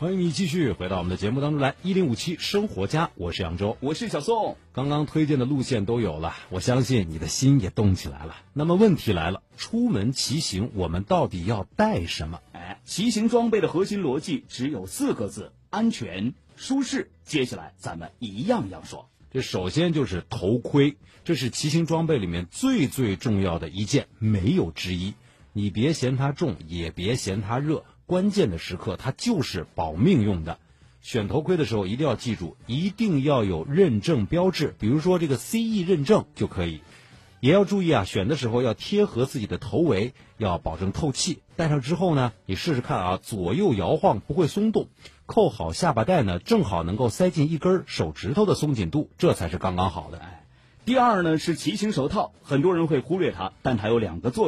欢迎你继续回到我们的节目当中来，1057生活家，我是扬州， 我是小宋。 刚刚推荐的路线都有了，我相信你的心也动起来了。那么问题来了，出门骑行我们到底要带什么？ 骑行装备的核心逻辑只有4个字：安全、舒适。接下来咱们一样样说。 这首先就是头盔，这是骑行装备里面最重要的一件，没有之一。你别嫌它重，也别嫌它热，关键的时刻它就是保命用的。选头盔的时候一定要记住，一定要有认证标志，比如说这个 CE 认证就可以。也要注意啊，选的时候要贴合自己的头围，要保证透气。戴上之后呢，你试试看啊，左右摇晃不会松动，扣好下巴带呢，正好能够塞进一根手指头的松紧度，这才是刚刚好的。 第二呢是骑行手套，很多人会忽略它，但它有2个作用。